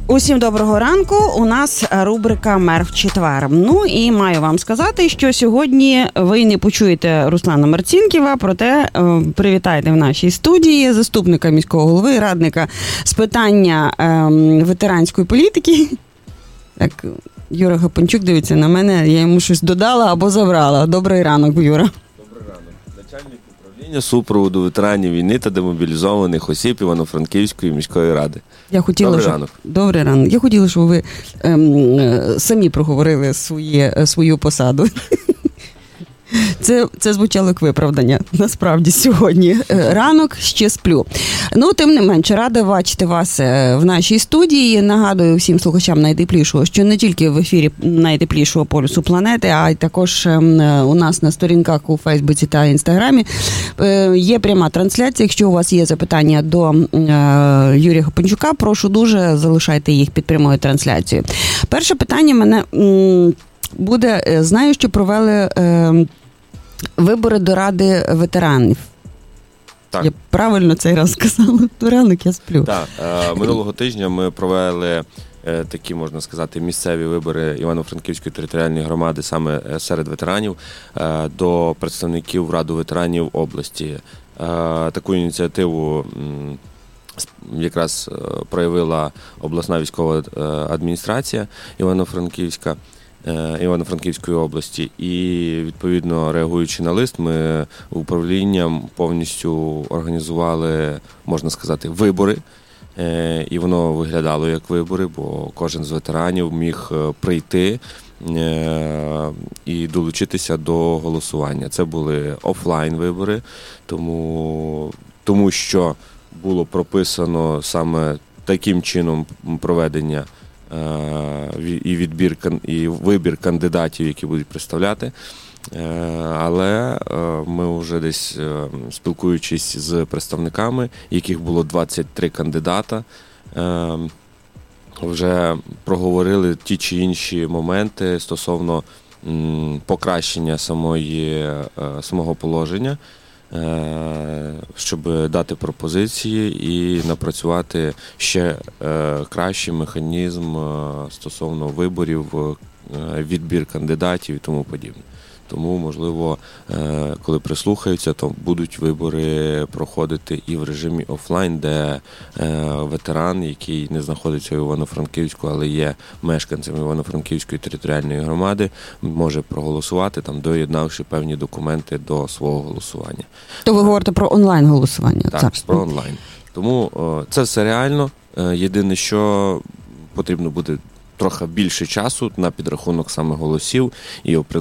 Усім доброго ранку. У нас рубрика «Мер в четвер». Ну і маю вам сказати, що сьогодні ви не почуєте Руслана Марцінкєва, проте привітайте в нашій студії заступника міського голови, радника з питання ветеранської політики. Так, Юра Гапончук дивиться на мене, я йому щось додала або забрала. Добрий ранок, Юра. Добрий ранок. Начальник управління супроводу ветеранів війни та демобілізованих осіб Івано-Франківської міської ради. Добрий ранок. Добрий ранок. Я хотіла, щоб ви самі проговорили свою посаду. Це звучало як виправдання, насправді, сьогодні. Ранок, ще сплю. Ну, тим не менше, рада бачити вас в нашій студії. Нагадую всім слухачам найтеплішого, що не тільки в ефірі найтеплішого полюсу планети, а й також у нас на сторінках у Фейсбуці та Інстаграмі є пряма трансляція. Якщо у вас є запитання до Юрія Гапончука, прошу дуже, залишайте їх під прямою трансляцією. Перше питання мене буде, знаю, що провели вибори до Ради ветеранів. Так. Я правильно цей раз сказала? Ранок, я сплю. Так. Минулого тижня ми провели такі, можна сказати, місцеві вибори Івано-Франківської територіальної громади саме серед ветеранів до представників Ради ветеранів області. Таку ініціативу якраз проявила обласна військова адміністрація Івано-Франківської області, і, відповідно, реагуючи на лист, ми управлінням повністю організували, можна сказати, вибори, і воно виглядало як вибори, бо кожен з ветеранів міг прийти і долучитися до голосування. Це були офлайн вибори, тому що було прописано саме таким чином проведення і вибір кандидатів, які будуть представляти. Але ми вже десь, спілкуючись з представниками, яких було 23 кандидата, вже проговорили ті чи інші моменти стосовно покращення самого положення, щоб дати пропозиції і напрацювати ще кращий механізм стосовно виборів, відбір кандидатів і тому подібне. Тому, можливо, коли прислухаються, то будуть вибори проходити і в режимі офлайн, де ветеран, який не знаходиться в Івано-Франківську, але є мешканцем Івано-Франківської територіальної громади, може проголосувати, там, доєднавши певні документи до свого голосування. То ви говорите про онлайн-голосування? Так, про онлайн. Тому це все реально. Єдине, що потрібно буде трохи більше часу на підрахунок саме голосів і